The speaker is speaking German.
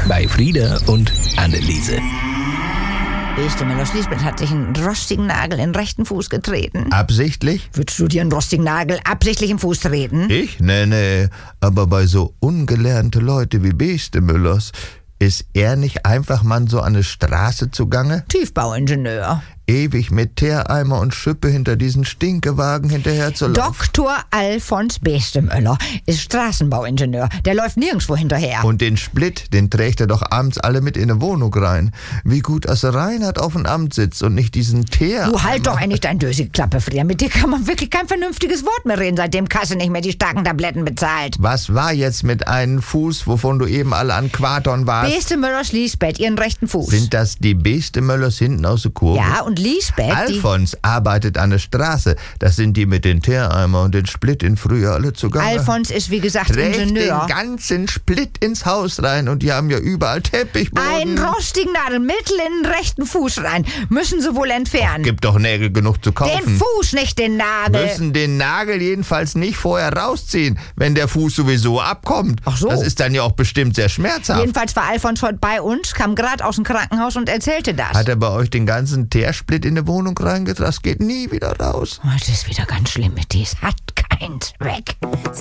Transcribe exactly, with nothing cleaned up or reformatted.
bei Frieda und Anneliese. Beste Müllers Lisbeth hat sich einen rostigen Nagel in den rechten Fuß getreten. Absichtlich? Würdest du dir einen rostigen Nagel absichtlich im Fuß treten? Ich? Nee, nee. Aber bei so ungelernte Leute wie Beste Müllers, ist er nicht einfach mal so an eine Straße zugange? Tiefbauingenieur. Ewig mit Teereimer und Schippe hinter diesen Stinkewagen hinterher zu laufen. Doktor Alfons Bestemöller ist Straßenbauingenieur. Der läuft nirgendwo hinterher. Und den Split, den trägt er doch abends alle mit in eine Wohnung rein. Wie gut, dass Reinhard auf dem Amt sitzt und nicht diesen Teereimer. Du halt doch eigentlich dein dösige Klappe, Frieda. Mit dir kann man wirklich kein vernünftiges Wort mehr reden, seitdem Kasse nicht mehr die starken Tabletten bezahlt. Was war jetzt mit einem Fuß, wovon du eben alle an Quaton warst? Bestemöllers Lisbeth, ihren rechten Fuß. Sind das die Bestemöllers hinten aus der Kurve? Ja, und Lisbeth, Alfons arbeitet an der Straße. Das sind die mit den Teereimer und den Split in Frühjahr alle zugange. Alfons ist, wie gesagt, Trägt Ingenieur. den ganzen Split ins Haus rein und die haben ja überall Teppichboden. Einen rostigen Nadel mittel in den rechten Fuß rein. Müssen sie wohl entfernen. Gibt doch Nägel genug zu kaufen. Den Fuß, nicht den Nagel. Müssen den Nagel jedenfalls nicht vorher rausziehen, wenn der Fuß sowieso abkommt. Ach so. Das ist dann ja auch bestimmt sehr schmerzhaft. Jedenfalls war Alfons heute bei uns, kam gerade aus dem Krankenhaus und erzählte das. Hat er bei euch den ganzen Teersplit in die Wohnung reingetragen? Das geht nie wieder raus. Oh, das ist wieder ganz schlimm mit dir. Es hat keinen Zweck.